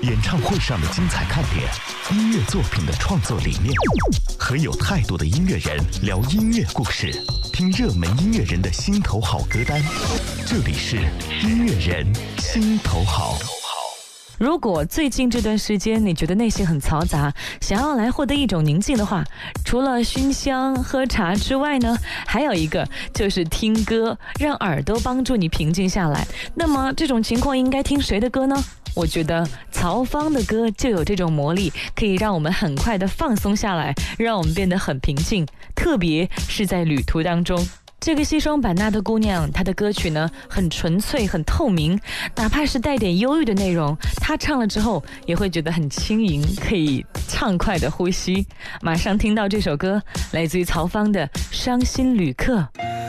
演唱会上的精彩看点，音乐作品的创作理念，和有态度的音乐人聊音乐故事，听热门音乐人的心头好歌单。这里是音乐人心头好。 如果最近这段时间你觉得内心很嘈杂，想要来获得一种宁静的话，除了熏香喝茶之外呢，还有一个就是听歌，让耳朵帮助你平静下来。那么这种情况应该听谁的歌呢？我觉得曹芳的歌就有这种魔力，可以让我们很快的放松下来，让我们变得很平静，特别是在旅途当中。这个西双版纳的姑娘，她的歌曲呢很纯粹很透明，哪怕是带点忧郁的内容，她唱了之后也会觉得很轻盈，可以畅快的呼吸。马上听到这首歌，来自于曹芳的《伤心旅客》。